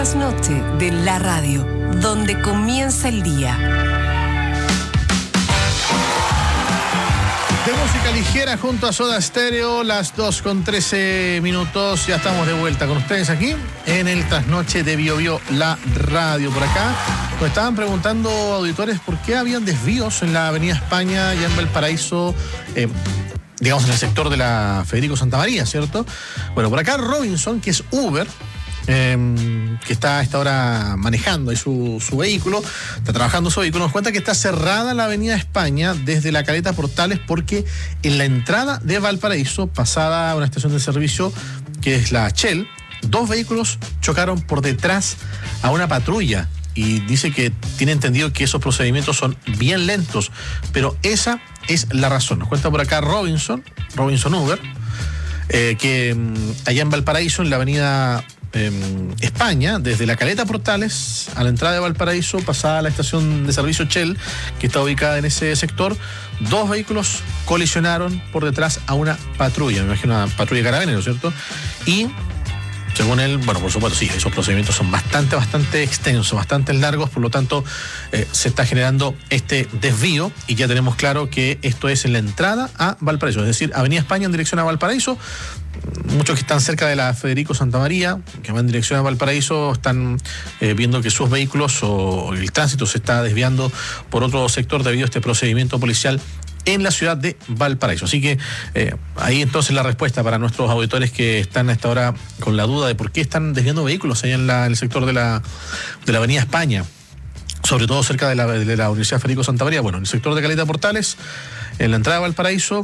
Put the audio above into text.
trasnoche de la radio, donde comienza el día. De música ligera junto a Soda Stereo, las 2:13. Ya estamos de vuelta con ustedes aquí en el trasnoche de BioBio, la radio por acá. Nos estaban preguntando auditores por qué habían desvíos en la Avenida España, ya en Valparaíso, digamos en el sector de la Federico Santamaría, ¿cierto? Bueno, por acá Robinson, que es Uber, que está a esta hora manejando ahí su vehículo, está trabajando su vehículo, nos cuenta que está cerrada la Avenida España desde la Caleta Portales porque en la entrada de Valparaíso, pasada una estación de servicio que es la Shell, 2 vehículos chocaron por detrás a una patrulla y dice que tiene entendido que esos procedimientos son bien lentos, pero esa es la razón. Nos cuenta por acá Robinson Uber, que allá en Valparaíso, en la Avenida España, desde la Caleta Portales a la entrada de Valparaíso, pasada la estación de servicio Shell, que está ubicada en ese sector, 2 vehículos colisionaron por detrás a una patrulla, me imagino una patrulla de carabineros, ¿cierto? Y según él, bueno, por supuesto, sí, esos procedimientos son bastante extensos, bastante largos, por lo tanto, se está generando este desvío y ya tenemos claro que esto es en la entrada a Valparaíso, es decir, Avenida España en dirección a Valparaíso. Muchos que están cerca de la Federico Santamaría, que van en dirección a Valparaíso, están viendo que sus vehículos o el tránsito se está desviando por otro sector debido a este procedimiento policial en la ciudad de Valparaíso. Así que ahí entonces la respuesta para nuestros auditores que están a esta hora con la duda de por qué están desviando vehículos allá en el sector de la Avenida España, sobre todo cerca de la Universidad Federico Santamaría. Bueno, en el sector de Caleta Portales, en la entrada de Valparaíso,